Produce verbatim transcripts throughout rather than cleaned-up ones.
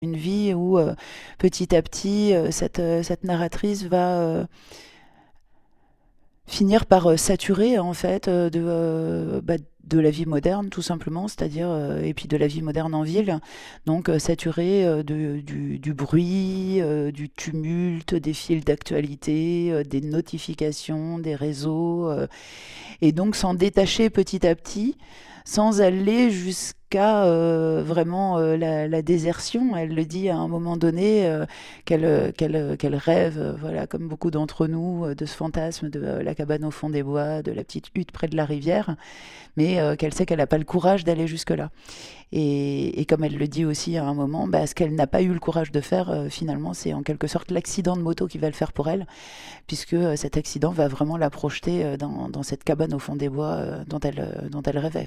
une vie où euh, petit à petit, euh, cette, euh, cette narratrice va euh, finir par euh, saturer en fait euh, de, euh, bah, de la vie moderne tout simplement, c'est-à-dire euh, et puis de la vie moderne en ville, donc euh, saturée euh, de, du, du bruit, euh, du tumulte, des fils d'actualité, euh, des notifications, des réseaux, euh, et donc s'en détacher petit à petit, sans aller jusqu'à euh, vraiment euh, la, la désertion. Elle le dit à un moment donné euh, qu'elle euh, qu'elle euh, qu'elle rêve, euh, voilà, comme beaucoup d'entre nous, euh, de ce fantasme de euh, la cabane au fond des bois, de la petite hutte près de la rivière, mais euh, qu'elle sait qu'elle n'a pas le courage d'aller jusque-là. Et, et comme elle le dit aussi à un moment, bah, ce qu'elle n'a pas eu le courage de faire, euh, finalement, c'est en quelque sorte l'accident de moto qui va le faire pour elle, puisque euh, cet accident va vraiment la projeter euh, dans, dans cette cabane au fond des bois euh, dont, elle, euh, dont elle rêvait.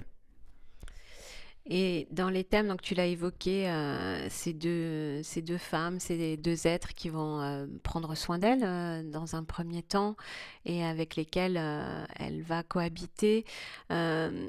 Et dans les thèmes, donc tu l'as évoqué, euh, ces deux, ces deux femmes, ces deux êtres qui vont euh, prendre soin d'elle euh, dans un premier temps et avec lesquels euh, elle va cohabiter. Euh,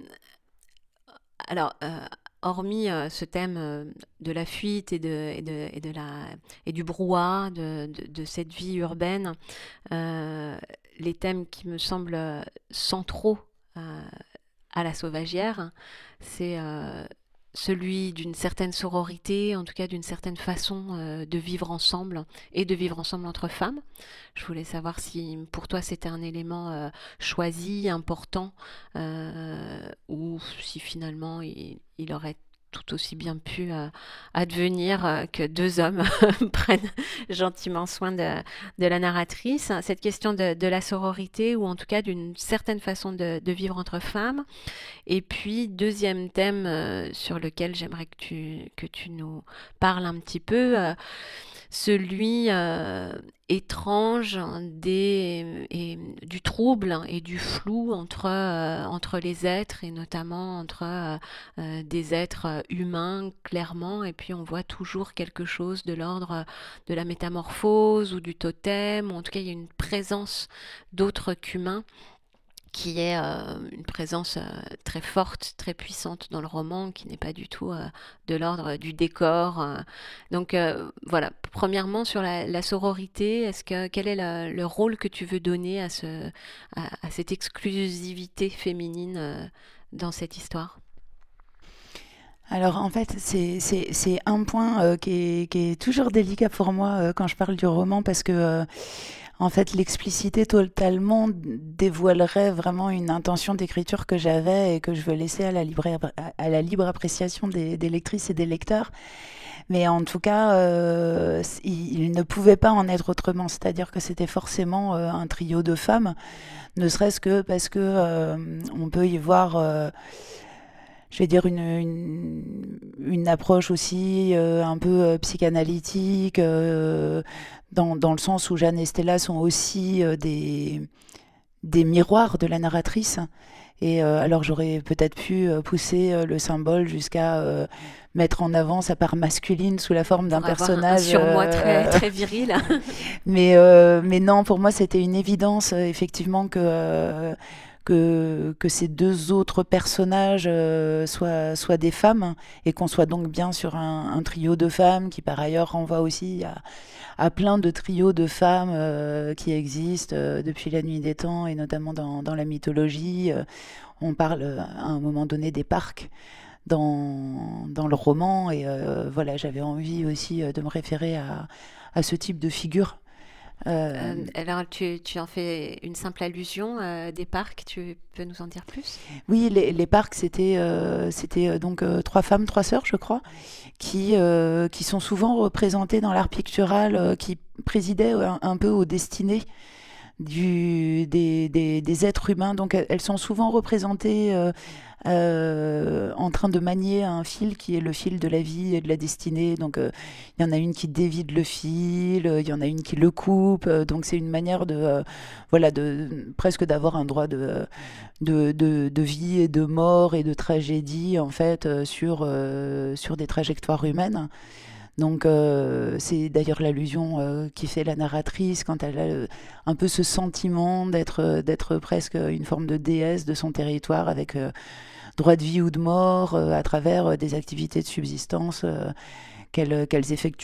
alors, euh, hormis euh, ce thème euh, de la fuite et, de, et, de, et, de la, et du brouhaha de, de, de cette vie urbaine, euh, les thèmes qui me semblent euh, centraux euh, à la sauvagière, c'est euh, celui d'une certaine sororité, en tout cas d'une certaine façon euh, de vivre ensemble et de vivre ensemble entre femmes. Je voulais savoir si pour toi c'était un élément euh, choisi, important, euh, ou si finalement il, il aurait tout aussi bien pu euh, advenir euh, que deux hommes prennent gentiment soin de, de la narratrice. Cette question de, de la sororité, ou en tout cas d'une certaine façon de, de vivre entre femmes. Et puis, deuxième thème euh, sur lequel j'aimerais que tu, que tu nous parles un petit peu, euh, celui euh, étrange des, et, du trouble et du flou entre, euh, entre les êtres, et notamment entre euh, euh, des êtres humains, clairement, et puis on voit toujours quelque chose de l'ordre de la métamorphose ou du totem, ou en tout cas il y a une présence d'autres qu'humains qui est euh, une présence euh, très forte, très puissante dans le roman, qui n'est pas du tout euh, de l'ordre du décor. euh. Donc euh, voilà, premièrement sur la, la sororité, est-ce que quel est le, le rôle que tu veux donner à, ce, à, à cette exclusivité féminine euh, dans cette histoire? Alors en fait, c'est c'est- c'est un point euh, qui est, qui est toujours délicat pour moi euh, quand je parle du roman, parce que euh, en fait l'expliciter totalement dévoilerait vraiment une intention d'écriture que j'avais et que je veux laisser à la libre, à à la libre appréciation des, des lectrices et des lecteurs. Mais en tout cas, euh, il, il ne pouvait pas en être autrement, c'est-à-dire que c'était forcément euh, un trio de femmes, ne serait-ce que parce que euh, on peut y voir... euh, je vais dire une, une, une approche aussi euh, un peu euh, psychanalytique, euh, dans, dans le sens où Jeanne et Stella sont aussi euh, des, des miroirs de la narratrice. Et euh, alors j'aurais peut-être pu euh, pousser euh, le symbole jusqu'à euh, mettre en avant sa part masculine sous la forme d'un Pour avoir un, un personnage. surmoi très, euh, très viril. mais, euh, mais non, pour moi, c'était une évidence, euh, effectivement, que, euh, que, que ces deux autres personnages euh, soient, soient des femmes, et qu'on soit donc bien sur un, un trio de femmes qui, par ailleurs, renvoie aussi à, à plein de trios de femmes euh, qui existent euh, depuis la nuit des temps, et notamment dans, dans la mythologie. Euh, on parle euh, à un moment donné des parcs dans, dans le roman, et euh, voilà, j'avais envie aussi euh, de me référer à, à ce type de figure. Euh, Euh, alors tu, tu en fais une simple allusion euh, des parcs, tu peux nous en dire plus? oui, les, les parcs, c'était euh, c'était euh, donc euh, trois femmes, trois sœurs, je crois, qui, euh, qui sont souvent représentées dans l'art pictural, euh, qui présidaient un, un peu aux destinées du, des, des, des êtres humains. Donc elles, elles sont souvent représentées euh, euh, en train de manier un fil qui est le fil de la vie et de la destinée. Donc euh, il y en a une qui dévide le fil, euh, il y en a une qui le coupe. Euh, donc c'est une manière de, euh, voilà, de, presque d'avoir un droit de, de, de, de vie et de mort et de tragédie, en fait, euh, sur, euh, sur des trajectoires humaines. Donc euh, c'est d'ailleurs l'allusion euh, qui fait la narratrice quand elle a euh, un peu ce sentiment d'être euh, d'être presque une forme de déesse de son territoire, avec euh, droit de vie ou de mort euh, à travers euh, des activités de subsistance euh, qu'elles qu'elles effectuent